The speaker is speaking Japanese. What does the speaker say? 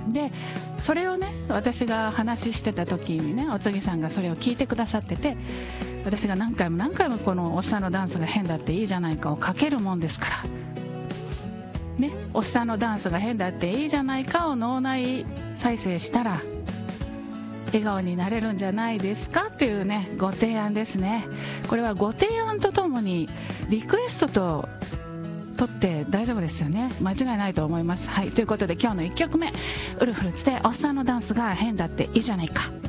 でそれをね、私が話してた時にね、お次さんがそれを聞いてくださってて、私が何回も何回もこのおっさんのダンスが変だっていいじゃないかをかけるもんですからね、おっさんのダンスが変だっていいじゃないかを脳内再生したら笑顔になれるんじゃないですかっていうね、ご提案ですね。これはご提案とともにリクエストと取って大丈夫ですよね。間違いないと思います。はい、ということで今日の1曲目、ウルフルズでおっさんのダンスが変だっていいじゃないか。